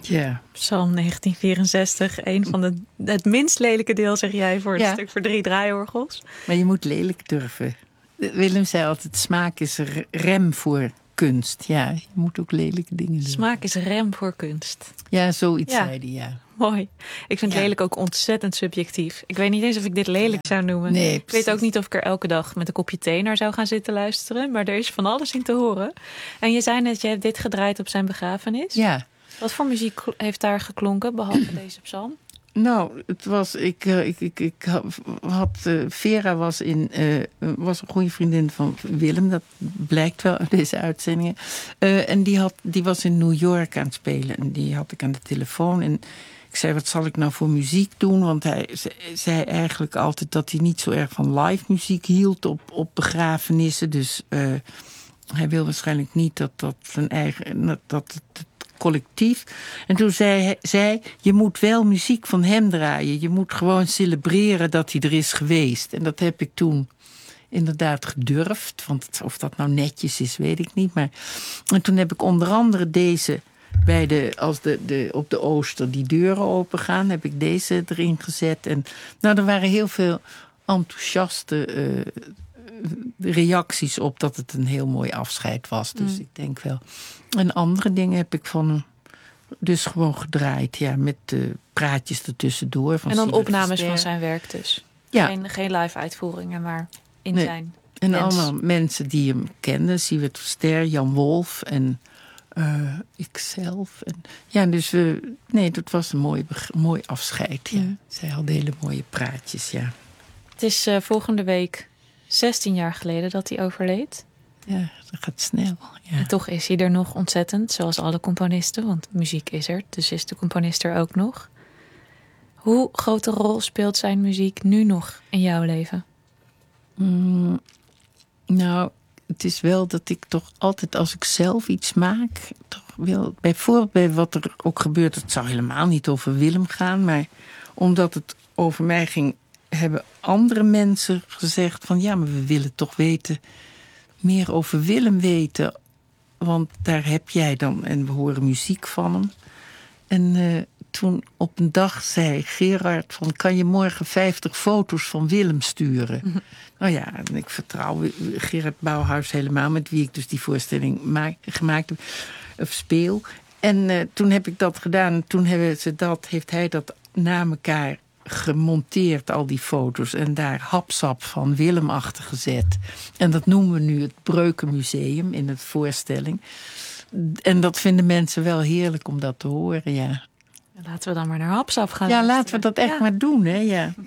Ja. Psalm 1964, een van het minst lelijke deel, zeg jij, voor het stuk voor 3 draaiorgels. Maar je moet lelijk durven. Willem zei altijd, smaak is rem voor kunst. Ja, je moet ook lelijke dingen doen. Smaak is rem voor kunst. Ja, zoiets zei hij, ja. Mooi. Ik vind lelijk ook ontzettend subjectief. Ik weet niet eens of ik dit lelijk zou noemen. Nee, ik weet ook niet of ik er elke dag met een kopje thee naar zou gaan zitten luisteren. Maar er is van alles in te horen. En je zei net, je hebt dit gedraaid op zijn begrafenis. Ja. Wat voor muziek heeft daar geklonken, behalve deze psalm? Nou, het was... Vera was een goede vriendin van Willem. Dat blijkt wel uit deze uitzendingen. En die was in New York aan het spelen. En die had ik aan de telefoon. En ik zei, wat zal ik nou voor muziek doen? Want hij zei eigenlijk altijd dat hij niet zo erg van live muziek hield op begrafenissen. Dus hij wil waarschijnlijk niet dat zijn eigen... dat het collectief. En toen zei hij, je moet wel muziek van hem draaien. Je moet gewoon celebreren dat hij er is geweest. En dat heb ik toen inderdaad gedurfd. Want of dat nou netjes is, weet ik niet. En toen heb ik onder andere deze... als op de Ooster die deuren open gaan, heb ik deze erin gezet. En nou, er waren heel veel enthousiaste reacties op dat het een heel mooi afscheid was. Dus ik denk wel. En andere dingen heb ik van hem dus gewoon gedraaid. Ja, met praatjes ertussendoor. En dan opnames van zijn werk dus. Ja. Geen live uitvoeringen, maar in zijn en mens. allemaal mensen die hem kenden. Siewert Verster, Jan Wolf en ikzelf. En, ja, dus dat was een mooi afscheid. Ja. Zij hadden hele mooie praatjes, ja. Het is volgende week 16 jaar geleden dat hij overleed. Ja, dat gaat snel. Ja. En toch is hij er nog ontzettend, zoals alle componisten. Want muziek is er, dus is de componist er ook nog. Hoe grote rol speelt zijn muziek nu nog in jouw leven? Nou, het is wel dat ik toch altijd als ik zelf iets maak... toch wil, bijvoorbeeld bij wat er ook gebeurt... het zou helemaal niet over Willem gaan... maar omdat het over mij ging... hebben andere mensen gezegd van... ja, maar we willen toch weten... meer over Willem weten. Want daar heb jij dan... en we horen muziek van hem. En toen op een dag zei Gerard van... kan je morgen 50 foto's van Willem sturen? Mm-hmm. Nou ja, en ik vertrouw Gerard Bouwhuis helemaal... met wie ik dus die voorstelling gemaakt heb, of speel. En toen heb ik dat gedaan. En toen heeft hij dat na elkaar gemonteerd, al die foto's... en daar hapsap van Willem achter gezet. En dat noemen we nu het Breukenmuseum in het voorstelling. En dat vinden mensen wel heerlijk om dat te horen, ja. Laten we dan maar naar hapsap gaan. Ja, laten we dat echt maar doen, hè, ja.